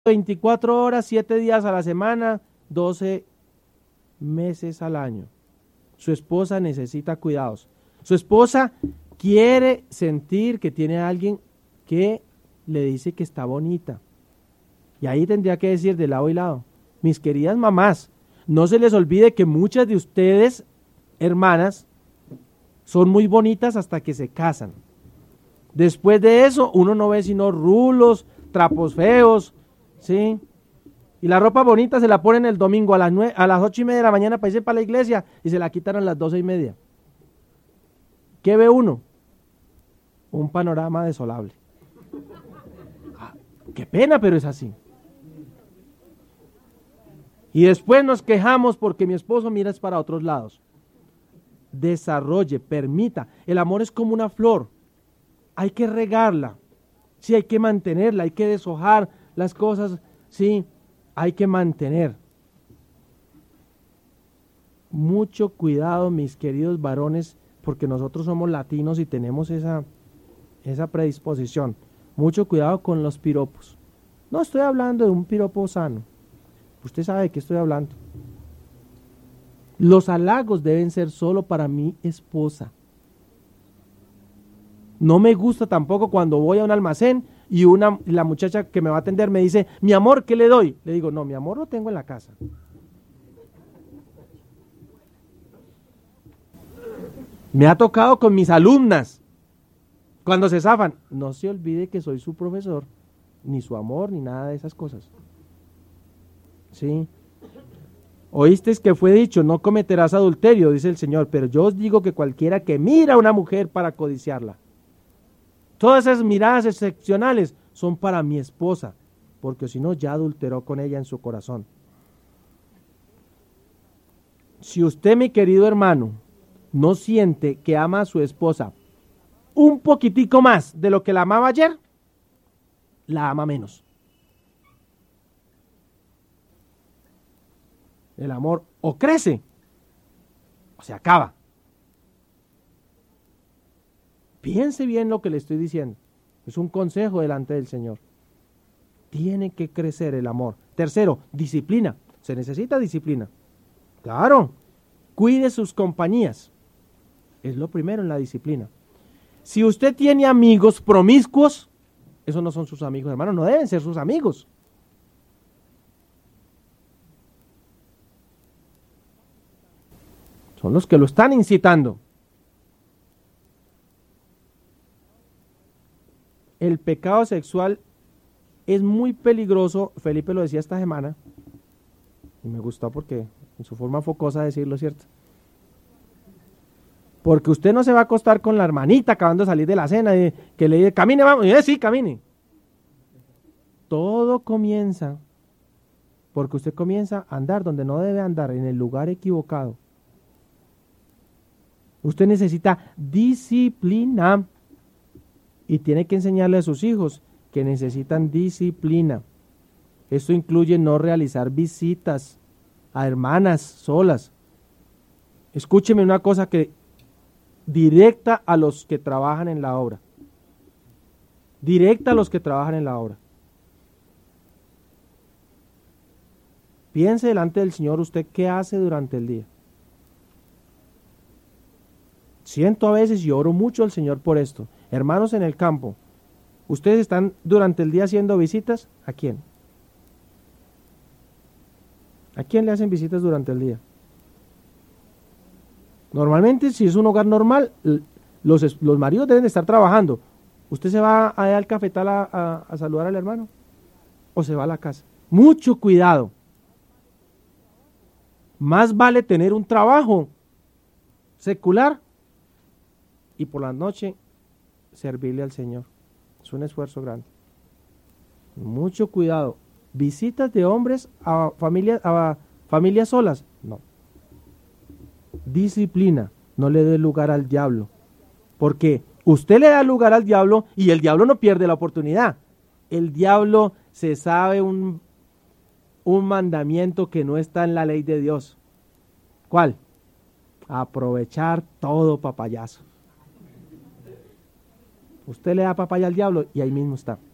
24 horas, 7 días a la semana, 12 meses al año. Su esposa necesita cuidados. Su esposa quiere sentir que tiene a alguien que le dice que está bonita. Y ahí tendría que decir de lado y lado, mis queridas mamás, no se les olvide que muchas de ustedes, hermanas, son muy bonitas hasta que se casan. Después de eso, uno no ve sino rulos, trapos feos, ¿sí? Y la ropa bonita se la ponen el domingo a las 8:30 de la mañana para irse para la iglesia y se la quitaron a las 12:30. ¿Qué ve uno? Un panorama desolable. Qué pena, pero es así. Y después nos quejamos porque mi esposo mira para otros lados. Desarrolle, permita. El amor es como una flor. Hay que regarla. Sí, hay que mantenerla, hay que deshojar las cosas. Sí, hay que mantener. Mucho cuidado, mis queridos varones, porque nosotros somos latinos y tenemos esa predisposición. Mucho cuidado con los piropos. No estoy hablando de un piropo sano. Usted sabe de qué estoy hablando. Los halagos deben ser solo para mi esposa. No me gusta tampoco cuando voy a un almacén y la muchacha que me va a atender me dice, mi amor, ¿qué le doy? Le digo, no, mi amor lo tengo en la casa. Me ha tocado con mis alumnas. Cuando se zafan, no se olvide que soy su profesor, ni su amor, ni nada de esas cosas. ¿Sí? Oísteis que fue dicho, no cometerás adulterio, dice el Señor, pero yo os digo que cualquiera que mira a una mujer para codiciarla, todas esas miradas excepcionales son para mi esposa, porque si no ya adulteró con ella en su corazón. Si usted, mi querido hermano, no siente que ama a su esposa un poquitico más de lo que la amaba ayer, la ama menos. El amor o crece o se acaba. Piense bien lo que le estoy diciendo. Es un consejo delante del Señor. Tiene que crecer el amor. Tercero, disciplina. Se necesita disciplina. Claro. Cuide sus compañías. Es lo primero en la disciplina. Si usted tiene amigos promiscuos, esos no son sus amigos, hermanos, no deben ser sus amigos. Son los que lo están incitando. El pecado sexual es muy peligroso. Felipe lo decía esta semana. Y me gustó porque en su forma focosa de decirlo, ¿cierto? Porque usted no se va a acostar con la hermanita acabando de salir de la cena y que le dice, camine, vamos. Y sí, camine. Todo comienza porque usted comienza a andar donde no debe andar, en el lugar equivocado. Usted necesita disciplina y tiene que enseñarle a sus hijos que necesitan disciplina. Esto incluye no realizar visitas a hermanas solas. Escúcheme una cosa que directa a los que trabajan en la obra. Directa a los que trabajan en la obra. Piense delante del Señor usted qué hace durante el día. Siento a veces y oro mucho al Señor por esto. Hermanos en el campo, ¿ustedes están durante el día haciendo visitas? ¿A quién? ¿A quién le hacen visitas durante el día? Normalmente, si es un hogar normal, los maridos deben de estar trabajando. ¿Usted se va al cafetal a saludar al hermano? ¿O se va a la casa? Mucho cuidado. Más vale tener un trabajo secular y por la noche servirle al Señor. Es un esfuerzo grande. Mucho cuidado. Visitas de hombres a familias solas. No. Disciplina. No le dé lugar al diablo. Porque usted le da lugar al diablo y el diablo no pierde la oportunidad. El diablo se sabe un mandamiento que no está en la ley de Dios. ¿Cuál? Aprovechar todo papayazo. Usted le da papaya al diablo y ahí mismo está.